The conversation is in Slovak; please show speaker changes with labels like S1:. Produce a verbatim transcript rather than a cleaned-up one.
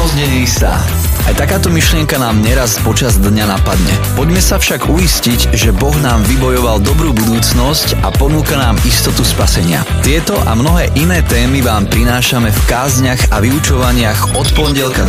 S1: Znemožnený sa. Aj takáto myšlienka nám neraz počas dňa napadne. Poďme sa však uistiť, že Boh nám vybojoval dobrú budúcnosť a ponúka nám istotu spasenia. Tieto a mnohé iné témy vám prinášame v kázniach a vyučovaniach od pondelka